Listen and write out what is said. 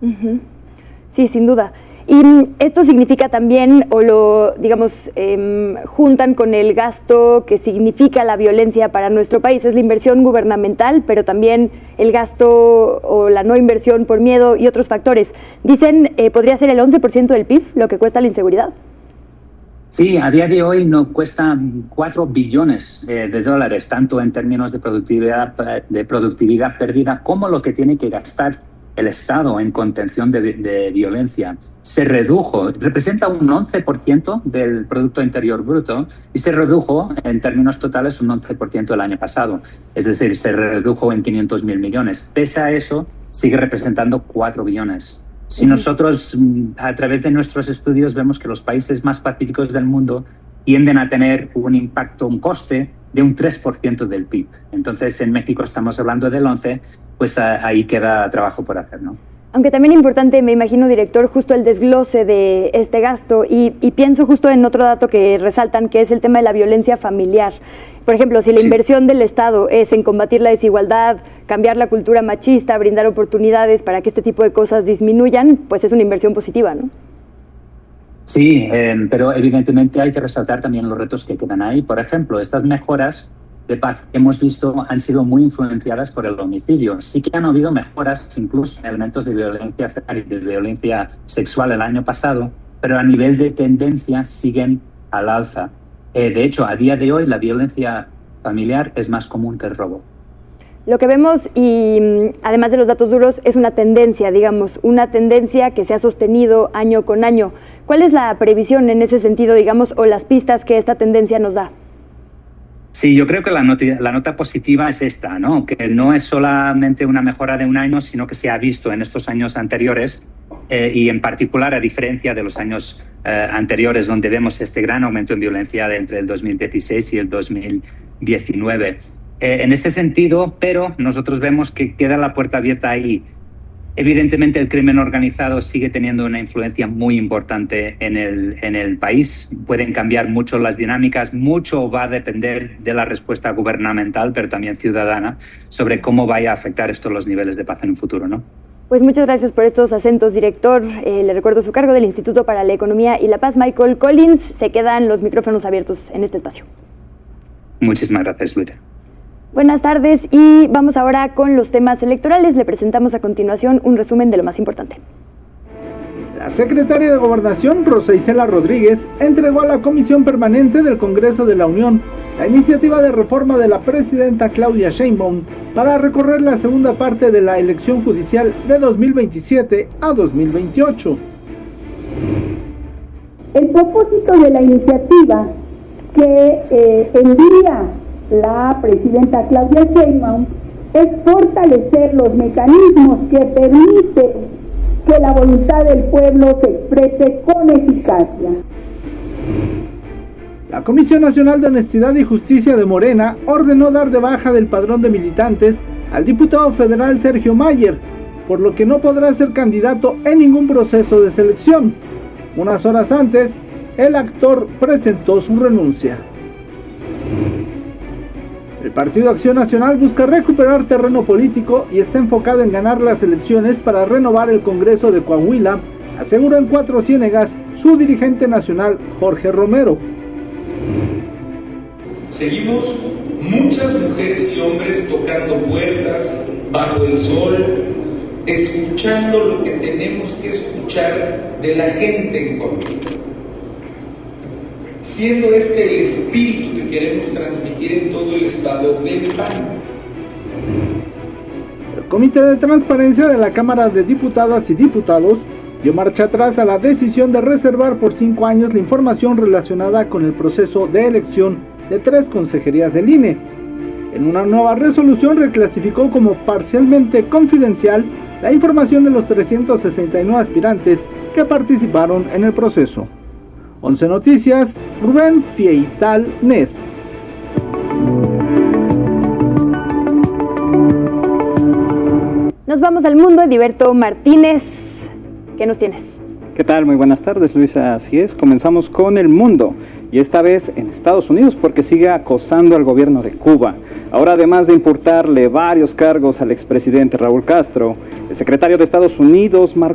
Uh-huh. Sí, sin duda. Y esto significa también, o lo, digamos, juntan con el gasto que significa la violencia para nuestro país. Es la inversión gubernamental, pero también el gasto o la no inversión por miedo y otros factores. Dicen, podría ser el 11% del PIB lo que cuesta la inseguridad. Sí, a día de hoy nos cuesta 4 billones de dólares, tanto en términos de productividad perdida como lo que tiene que gastar el Estado en contención de violencia. Se redujo, representa un 11% del Producto Interior Bruto y se redujo en términos totales un 11% el año pasado. Es decir, se redujo en 500.000 millones. Pese a eso, sigue representando 4 billones. Si nosotros, a través de nuestros estudios, vemos que los países más pacíficos del mundo tienden a tener un impacto, un coste de un 3% del PIB. Entonces, en México estamos hablando del 11%, pues ahí queda trabajo por hacer, ¿no? Aunque también es importante, me imagino, director, justo el desglose de este gasto y pienso justo en otro dato que resaltan, que es el tema de la violencia familiar. Por ejemplo, si la inversión del Estado es en combatir la desigualdad, cambiar la cultura machista, brindar oportunidades para que este tipo de cosas disminuyan, pues es una inversión positiva, ¿no? Sí, pero evidentemente hay que resaltar también los retos que quedan ahí. Por ejemplo, estas mejoras de paz que hemos visto han sido muy influenciadas por el homicidio. Sí que han habido mejoras, incluso en elementos de violencia y de violencia sexual el año pasado, pero a nivel de tendencia siguen al alza. De hecho, a día de hoy la violencia familiar es más común que el robo. Lo que vemos, y además de los datos duros, es una tendencia, digamos, una tendencia que se ha sostenido año con año. ¿Cuál es la previsión en ese sentido, digamos, o las pistas que esta tendencia nos da? Sí, yo creo que la nota positiva es esta, ¿no? Que no es solamente una mejora de un año, sino que se ha visto en estos años anteriores y en particular, a diferencia de los años anteriores, donde vemos este gran aumento en violencia entre el 2016 y el 2019. En ese sentido, pero nosotros vemos que queda la puerta abierta ahí. Evidentemente, el crimen organizado sigue teniendo una influencia muy importante en el país. Pueden cambiar mucho las dinámicas, mucho va a depender de la respuesta gubernamental, pero también ciudadana, sobre cómo vaya a afectar esto los niveles de paz en un futuro, ¿no? Pues muchas gracias por estos acentos, director. Le recuerdo su cargo del Instituto para la Economía y la Paz, Michael Collins. Se quedan los micrófonos abiertos en este espacio. Muchísimas gracias, Luisa. Buenas tardes y vamos ahora con los temas electorales. Le presentamos a continuación un resumen de lo más importante. La secretaria de Gobernación, Rosa Isela Rodríguez, entregó a la Comisión Permanente del Congreso de la Unión la iniciativa de reforma de la presidenta Claudia Sheinbaum para recorrer la segunda parte de la elección judicial de 2027 a 2028. El propósito de la iniciativa que envía la presidenta Claudia Sheinbaum es fortalecer los mecanismos que permiten que la voluntad del pueblo se exprese con eficacia. La Comisión Nacional de Honestidad y Justicia de Morena ordenó dar de baja del padrón de militantes al diputado federal Sergio Mayer, por lo que no podrá ser candidato en ningún proceso de selección. Unas horas antes, el actor presentó su renuncia. El Partido Acción Nacional busca recuperar terreno político y está enfocado en ganar las elecciones para renovar el Congreso de Coahuila, aseguró en Cuatro Ciénegas su dirigente nacional Jorge Romero. Seguimos muchas mujeres y hombres tocando puertas, bajo el sol, escuchando lo que tenemos que escuchar de la gente en Coahuila. Siendo este el espíritu que queremos transmitir en todo el estado del PAN. El Comité de Transparencia de la Cámara de Diputadas y Diputados dio marcha atrás a la decisión de reservar por 5 años la información relacionada con el proceso de elección de 3 consejerías del INE. En una nueva resolución reclasificó como parcialmente confidencial la información de los 369 aspirantes que participaron en el proceso. 11 Noticias, Rubén Fieital Nes. Nos vamos al mundo. Heriberto Martínez, ¿qué nos tienes? ¿Qué tal? Muy buenas tardes, Luisa. Así es, comenzamos con el mundo, y esta vez en Estados Unidos, porque sigue acosando al gobierno de Cuba. Ahora, además de imputarle varios cargos al expresidente Raúl Castro, el secretario de Estados Unidos, Marco